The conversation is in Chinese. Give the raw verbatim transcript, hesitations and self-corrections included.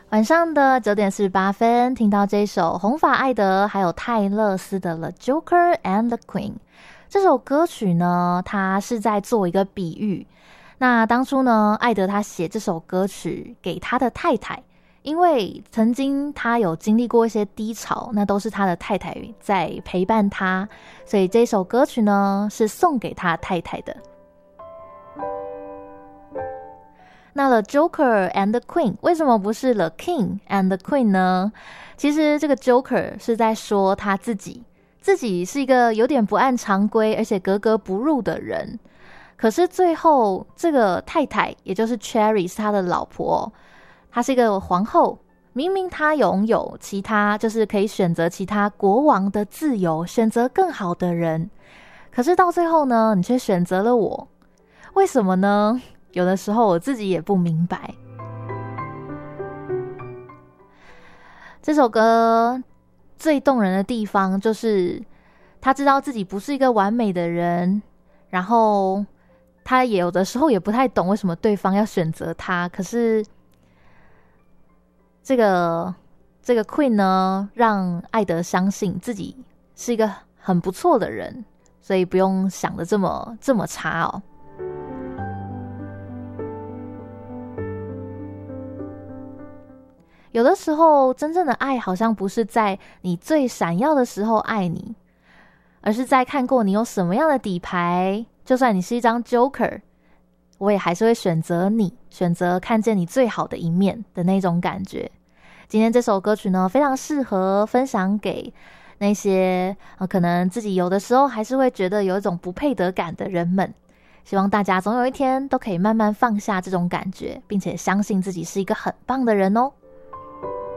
晚上的九点四十八分，听到这首红发艾德还有泰勒斯的《The Joker and the Queen》。这首歌曲呢，它是在做一个比喻。那当初呢，艾德他写这首歌曲给他的太太，因为曾经他有经历过一些低潮，那都是他的太太在陪伴他，所以这首歌曲呢是送给他太太的。那 The Joker and the Queen 为什么不是 The King and the Queen 呢？其实这个 Joker 是在说他自己自己是一个有点不按常规而且格格不入的人，可是最后这个太太也就是 Cherry 是他的老婆，她是一个皇后，明明她拥有其他就是可以选择其他国王的自由，选择更好的人，可是到最后呢，你却选择了我，为什么呢？有的时候我自己也不明白。这首歌最动人的地方就是他知道自己不是一个完美的人，然后他也有的时候也不太懂为什么对方要选择他，可是这个这个 Queen 呢，让艾德相信自己是一个很不错的人，所以不用想的这么这么差哦。有的时候真正的爱好像不是在你最闪耀的时候爱你，而是在看过你有什么样的底牌，就算你是一张 Joker， 我也还是会选择你，选择看见你最好的一面的那种感觉。今天这首歌曲呢，非常适合分享给那些、呃、可能自己有的时候还是会觉得有一种不配得感的人们，希望大家总有一天都可以慢慢放下这种感觉，并且相信自己是一个很棒的人哦。